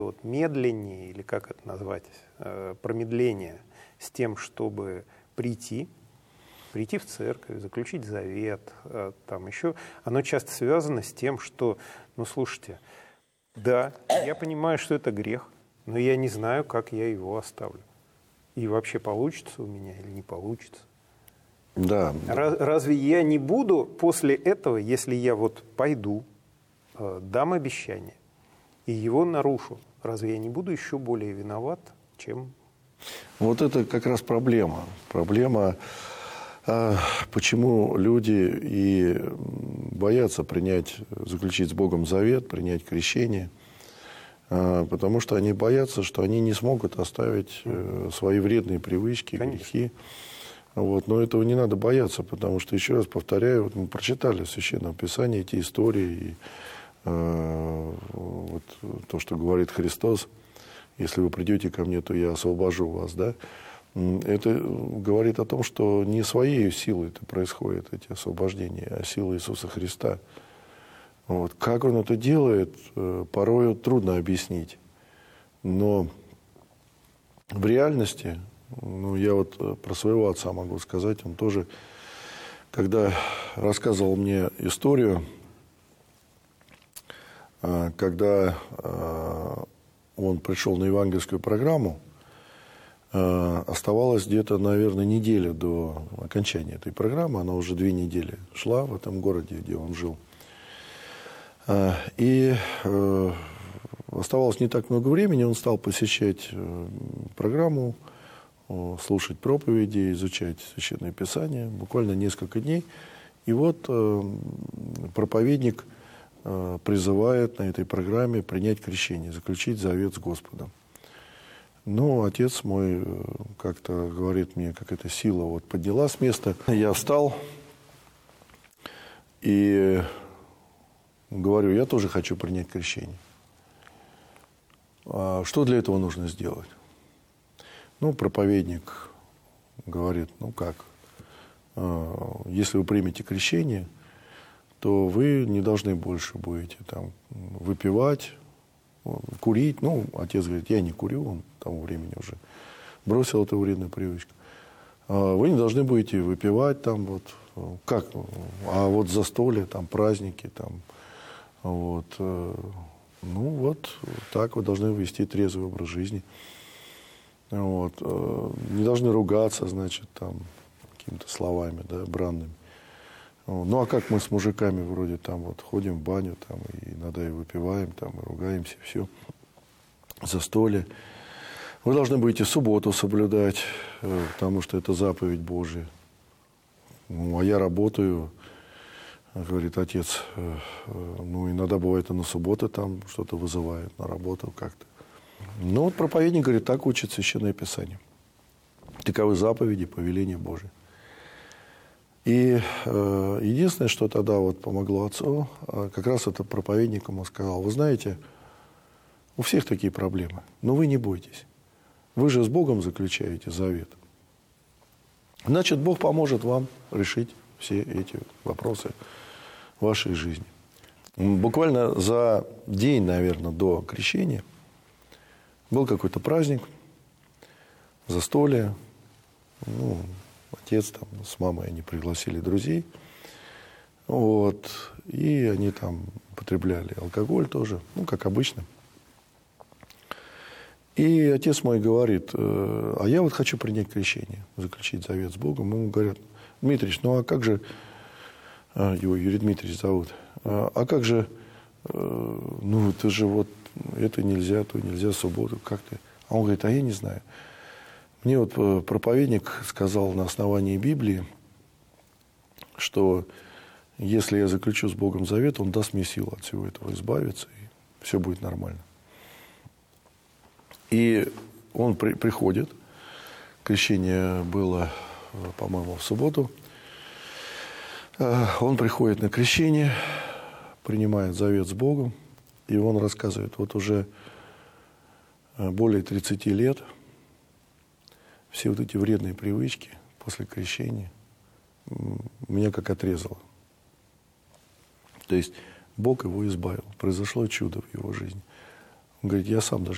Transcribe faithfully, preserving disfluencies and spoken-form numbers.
вот медленнее, или как это назвать, промедление с тем, чтобы прийти, прийти в церковь, заключить завет, там еще, оно часто связано с тем, что, ну, слушайте, да, я понимаю, что это грех, но я не знаю, как я его оставлю. И вообще получится у меня или не получится. Да. Разве я не буду после этого, если я вот пойду, дам обещание и его нарушу, разве я не буду еще более виноват, чем... Вот это как раз проблема. Проблема, почему люди и боятся принять, заключить с Богом завет, принять крещение. Потому что они боятся, что они не смогут оставить свои вредные привычки, Конечно. грехи. Вот. Но этого не надо бояться, потому что, еще раз повторяю, вот мы прочитали в Священном Писании эти истории, и, э, вот, то, что говорит Христос, если вы придете ко мне, то я освобожу вас. Да? Это говорит о том, что не своей силой это происходит, эти освобождения, а силой Иисуса Христа. Вот. Как Он это делает, порой трудно объяснить. Но в реальности... Ну, я вот про своего отца могу сказать. Он тоже, когда рассказывал мне историю, когда он пришел на евангельскую программу, оставалось где-то, наверное, неделя до окончания этой программы. Она уже две недели шла в этом городе, где он жил. И оставалось не так много времени. Он стал посещать программу, слушать проповеди, изучать Священное Писание, буквально несколько дней. И вот э, проповедник э, призывает на этой программе принять крещение, заключить завет с Господом. Ну, отец мой э, как-то говорит мне, как эта сила вот подняла с места. Я встал и говорю, я тоже хочу принять крещение. А что для этого нужно сделать? Ну, проповедник говорит, ну как, если вы примете крещение, то вы не должны больше будете там выпивать, курить. Ну, отец говорит, я не курю, он к тому времени уже бросил эту вредную привычку. Вы не должны будете выпивать там вот, как, а вот застолье, там праздники, там, вот, ну вот так вы должны вести трезвый образ жизни. Вот. Не должны ругаться, значит, там, какими-то словами, да, бранными. Вот. Ну, а как мы с мужиками вроде там вот ходим в баню, там, и иногда и выпиваем, там, и ругаемся, все. Застолье. Вы должны будете субботу соблюдать, потому что это заповедь Божия. Ну, а я работаю, говорит отец, ну, иногда бывает и на субботы там что-то вызывает, на работу как-то. Ну, вот проповедник говорит, так учит Священное Писание. Таковы заповеди, повеления Божии. И э, единственное, что тогда вот помогло отцу, э, как раз это проповедник ему сказал, вы знаете, у всех такие проблемы, но вы не бойтесь. Вы же с Богом заключаете завет. Значит, Бог поможет вам решить все эти вопросы в вашей жизни. Буквально за день, наверное, до крещения был какой-то праздник, застолье. Ну, отец там с мамой, они пригласили друзей. Вот. И они там употребляли алкоголь тоже, ну, как обычно. И отец мой говорит, а я вот хочу принять крещение, заключить завет с Богом. Ему говорят, Дмитрич, ну а как же, его Юрий Дмитриевич зовут, а как же, ну это же вот, это нельзя, то нельзя, субботу, как ты? А он говорит, а я не знаю. Мне вот проповедник сказал на основании Библии, что если я заключу с Богом завет, Он даст мне силу от всего этого избавиться, и все будет нормально. И он при, приходит, крещение было, по-моему, в субботу, он приходит на крещение, принимает завет с Богом, и он рассказывает, вот уже более тридцати лет все вот эти вредные привычки после крещения меня как отрезало. То есть Бог его избавил, произошло чудо в его жизни. Он говорит, я сам даже